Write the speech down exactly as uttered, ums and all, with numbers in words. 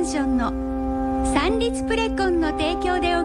ションの三立プレコンの提供で